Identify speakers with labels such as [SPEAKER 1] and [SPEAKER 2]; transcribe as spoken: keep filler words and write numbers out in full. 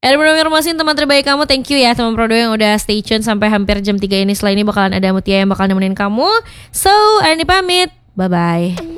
[SPEAKER 1] Ya bener-bener informasiin teman terbaik kamu. Thank you ya teman Prodo yang udah stay tune sampai hampir jam tiga ini. Setelah ini bakalan ada Mutia yang bakal nemenin kamu. So, Ani pamit. Bye-bye.